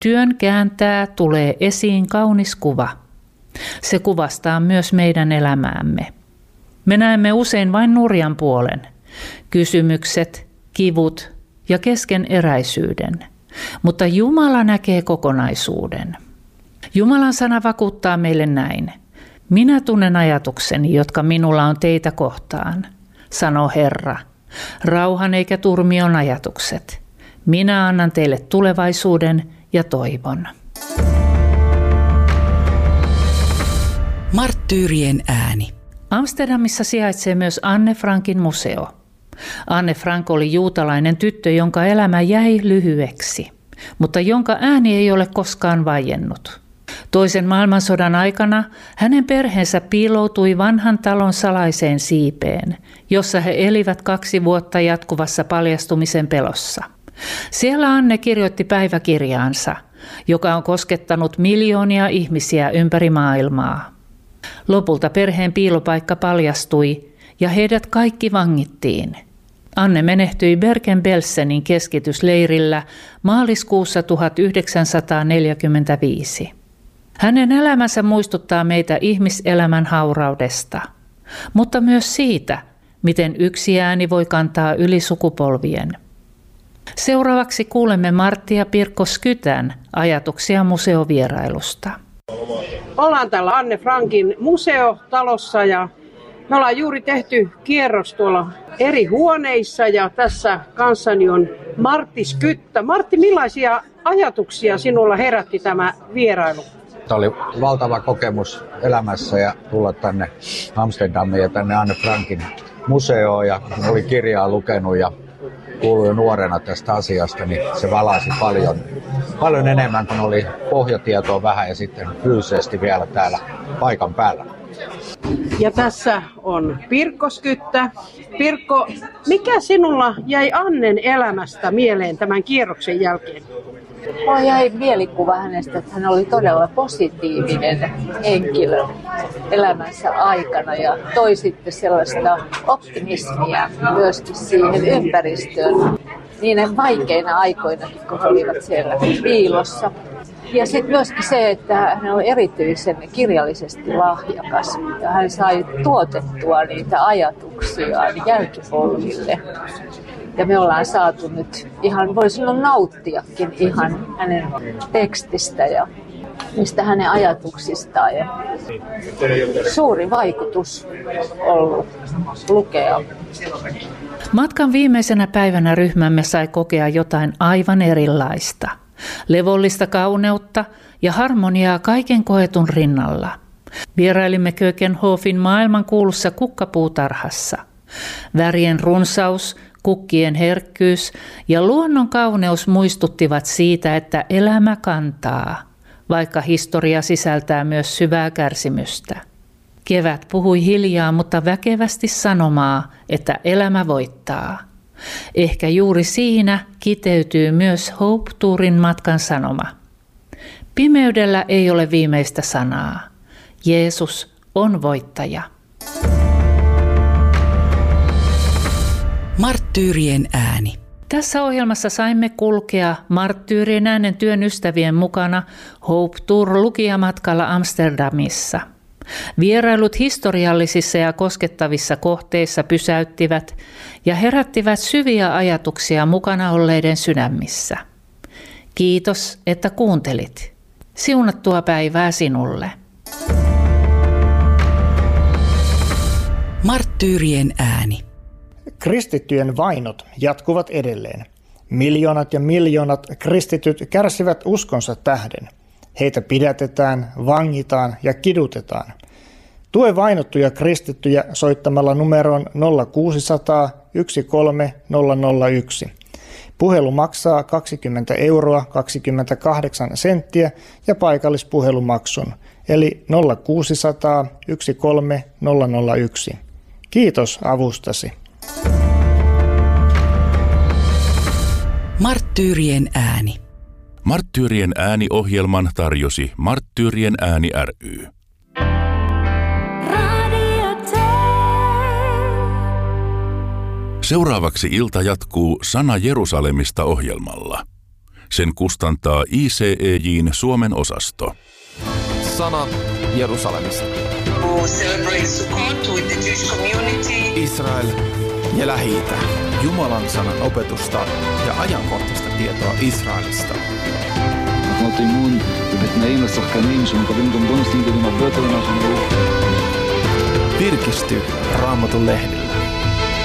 Työn kääntää tulee esiin kaunis kuva. Se kuvastaa myös meidän elämäämme. Me näemme usein vain nurjan puolen, kysymykset, kivut ja keskeneräisyyden, mutta Jumala näkee kokonaisuuden. Jumalan sana vakuuttaa meille näin. Minä tunnen ajatukseni, jotka minulla on teitä kohtaan, sanoo Herra. Rauhan eikä turmion ajatukset. Minä annan teille tulevaisuuden ja toivon. Marttyyrien ääni. Amsterdamissa sijaitsee myös Anne Frankin museo. Anne Frank oli juutalainen tyttö, jonka elämä jäi lyhyeksi, mutta jonka ääni ei ole koskaan vaiennut. Toisen maailmansodan aikana hänen perheensä piiloutui vanhan talon salaiseen siipeen, jossa he elivät 2 vuotta jatkuvassa paljastumisen pelossa. Siellä Anne kirjoitti päiväkirjaansa, joka on koskettanut miljoonia ihmisiä ympäri maailmaa. Lopulta perheen piilopaikka paljastui ja heidät kaikki vangittiin. Anne menehtyi Bergen-Belsenin keskitysleirillä maaliskuussa 1945. Hänen elämänsä muistuttaa meitä ihmiselämän hauraudesta, mutta myös siitä, miten yksi ääni voi kantaa yli sukupolvien. Seuraavaksi kuulemme Martti ja Pirkko Skytän ajatuksia museovierailusta. Ollaan täällä Anne Frankin museotalossa ja me ollaan juuri tehty kierros tuolla eri huoneissa ja tässä kanssani on Martti Skyttä. Martti, millaisia ajatuksia sinulla herätti tämä vierailu? Tämä oli valtava kokemus elämässä ja tulla tänne Amsterdamiin ja tänne Anne Frankin museoon ja kun oli kirjaa lukenut ja kuului jo nuorena tästä asiasta, niin se valasi paljon enemmän kuin oli pohjatietoa vähän ja sitten fyysisesti vielä täällä paikan päällä. Ja tässä on Pirkko Skyttä. Pirkko, mikä sinulla jäi Annen elämästä mieleen tämän kierroksen jälkeen? Mulla jäi mielikuva hänestä, että hän oli todella positiivinen henkilö elämänsä aikana ja toi sitten sellaista optimismia myöskin siihen ympäristöön niinä vaikeina aikoina, kun he olivat siellä piilossa. Ja sitten myöskin se, että hän on erityisen kirjallisesti lahjakas ja hän sai tuotettua niitä ajatuksiaan jälkipolville. Ja me ollaan saatu nyt ihan, voisi sanoa nauttiakin ihan hänen tekstistä ja niistä hänen ajatuksistaan. Ja suuri vaikutus ollut lukea. Matkan viimeisenä päivänä ryhmämme sai kokea jotain aivan erilaista. Levollista kauneutta ja harmoniaa kaiken koetun rinnalla. Vierailimme Kökenhofin maailmankuulussa kukkapuutarhassa. Värien runsaus, kukkien herkkyys ja luonnon kauneus muistuttivat siitä, että elämä kantaa, vaikka historia sisältää myös syvää kärsimystä. Kevät puhui hiljaa, mutta väkevästi sanomaa, että elämä voittaa. Ehkä juuri siinä kiteytyy myös Hope Tourin matkan sanoma. Pimeydellä ei ole viimeistä sanaa. Jeesus on voittaja. Marttyyrien ääni. Tässä ohjelmassa saimme kulkea Marttyyrien äänen työn ystävien mukana Hope Tour lukijamatkalla Amsterdamissa. Vierailut historiallisissa ja koskettavissa kohteissa pysäyttivät ja herättivät syviä ajatuksia mukana olleiden sydämissä. Kiitos, että kuuntelit. Siunattua päivää sinulle. Marttyyrien ääni. Kristittyjen vainot jatkuvat edelleen. Miljoonat ja miljoonat kristityt kärsivät uskonsa tähden. Heitä pidätetään, vangitaan ja kidutetaan. Tue vainottuja kristittyjä soittamalla numeroon 0600 13001. Puhelu maksaa 20 euroa 28 senttiä ja paikallispuhelumaksun, eli 0600 13001. Kiitos avustasi. Marttyyrien ääni. Marttyyrien ääni-ohjelman tarjosi Marttyyrien ääni ry. Seuraavaksi ilta jatkuu Sana Jerusalemista -ohjelmalla. Sen kustantaa ICEJ:n Suomen osasto. Sana Jerusalemista. Israel ja Lähi-itä. Jumalan sanan opetusta ja ajankohtaista tietoa Israelista. Virkisty Raamatun lehdellä.